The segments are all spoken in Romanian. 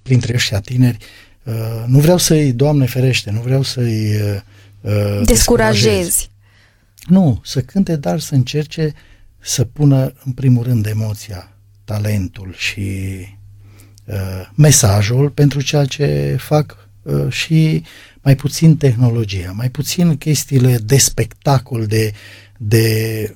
printre ăștia tineri, nu vreau să-i, Doamne ferește, nu vreau să-i descurajezi. Nu, să cânte, dar să încerce să pună în primul rând emoția, talentul și mesajul pentru ceea ce fac și mai puțin tehnologia, mai puțin chestiile de spectacol, de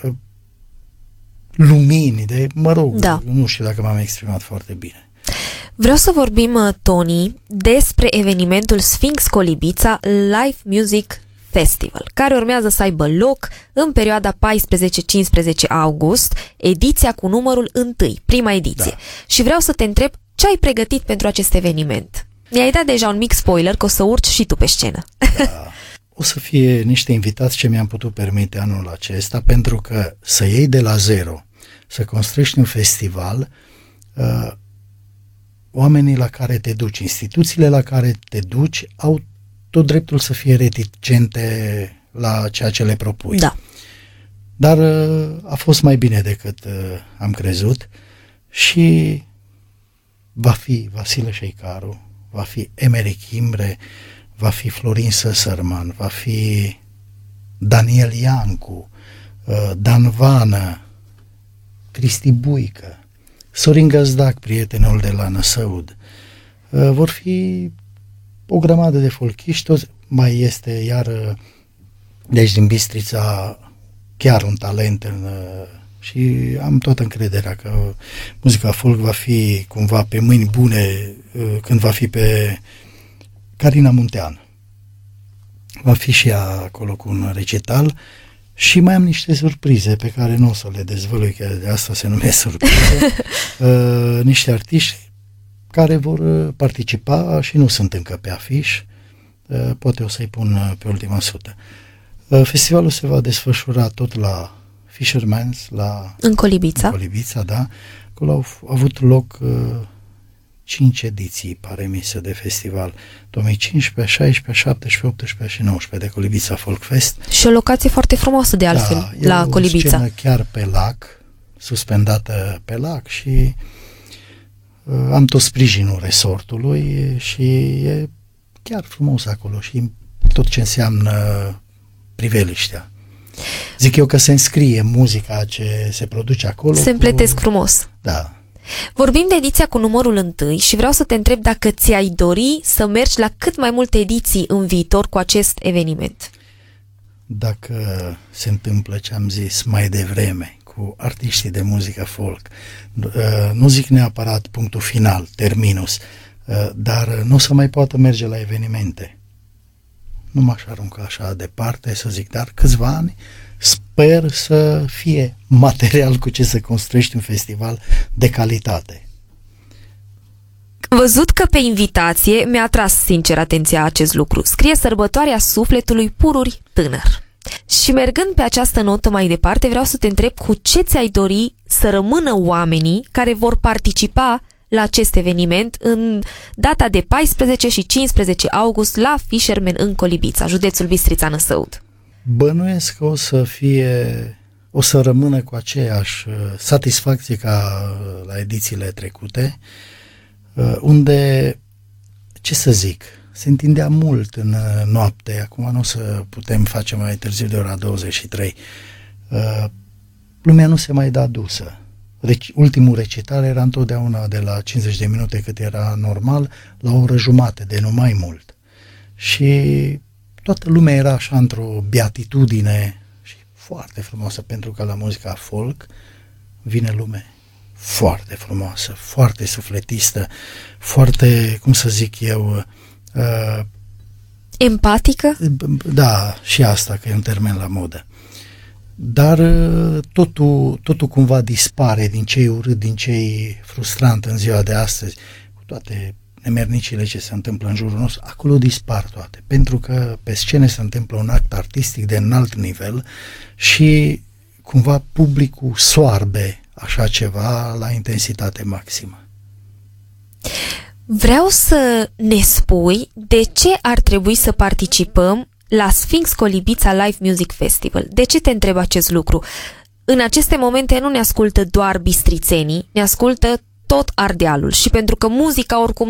lumini, de, nu știu dacă m-am exprimat foarte bine. Vreau să vorbim, Tony, despre evenimentul Sphinx Colibița Live Music Festival, care urmează să aibă loc în perioada 14-15 august, ediția cu numărul 1, prima ediție. Da. Și vreau să te întreb ce ai pregătit pentru acest eveniment. Mi-ai dat deja un mic spoiler că o să urci și tu pe scenă. Da. O să fie niște invitați ce mi-am putut permite anul acesta, pentru că să iei de la zero, să construiești un festival, oamenii la care te duci, instituțiile la care te duci au tot dreptul să fie reticente la ceea ce le propui. Da. Dar a fost mai bine decât am crezut și va fi Vasile Șeicaru, va fi Emeric Imre, va fi Florin Săsărman, va fi Daniel Iancu, Dan Vană, Cristi Buică, Sorin Găzdac, prietenul de la Năsăud. Vor fi o grămadă de folchiști, toți, mai este iar deci din Bistrița chiar un talent și am toată încrederea că muzica folk va fi cumva pe mâini bune când va fi pe Carina Muntean. Va fi și ea acolo cu un recital și mai am niște surprize pe care nu o să le dezvălui, că de asta se numește surprize. Niște artiști care vor participa și nu sunt încă pe afiș, poate o să-i pun pe ultima sută. Festivalul se va desfășura tot la Fisherman's, în Colibița. În Colibița, da. Acolo au avut loc 5 ediții, pare mi se, de festival. 2015, 16, 17, 18 și 19 de Colibița Folk Fest. Și o locație foarte frumoasă de altfel, da, la Colibița. Da, o scenă chiar pe lac, suspendată pe lac și am tot sprijinul resortului și e chiar frumos acolo și tot ce înseamnă priveliștea. Zic eu că se înscrie muzica ce se produce acolo. Se împletesc frumos. Da. Vorbim de ediția cu numărul 1 și vreau să te întreb dacă ți-ai dori să mergi la cât mai multe ediții în viitor cu acest eveniment. Dacă se întâmplă ce am zis mai devreme cu artiștii de muzică folk, nu zic neapărat punctul final, terminus, dar nu o să mai poată merge la evenimente. Nu m-aș arunca așa departe să zic, dar câțiva ani sper să fie material cu ce să construiești un festival de calitate. Văzut că pe invitație mi-a atras sincer atenția acest lucru. Scrie Sărbătoarea Sufletului Pururi Tânăr. Și mergând pe această notă mai departe, vreau să te întreb cu ce ți-ai dori să rămână oamenii care vor participa la acest eveniment în data de 14 și 15 august la Fisherman în Colibița, județul Bistrița Năsăud. Bănuiesc că o să rămână cu aceeași satisfacție ca la edițiile trecute, unde, ce să zic, se întindea mult în noapte, acum nu o să putem face mai târziu de ora 23. Lumea nu se mai da dusă. Ultimul recital era întotdeauna de la 50 de minute cât era normal, la o oră jumate, de nu mai mult. Și toată lumea era așa într-o beatitudine și foarte frumoasă, pentru că la muzica folk vine lume foarte frumoasă, foarte sufletistă, foarte, cum să zic eu, empatică? Da, și asta, că e un termen la modă. Dar totul cumva dispare din ce e urât, din ce e frustrant în ziua de astăzi, cu toate nemernicile ce se întâmplă în jurul nostru, acolo dispar toate, pentru că pe scene se întâmplă un act artistic de înalt nivel și cumva publicul soarbe așa ceva la intensitate maximă. Vreau să ne spui de ce ar trebui să participăm la Sphinx Colibița Live Music Festival. De ce te întreb acest lucru? În aceste momente nu ne ascultă doar bistrițenii, ne ascultă tot Ardealul și pentru că muzica oricum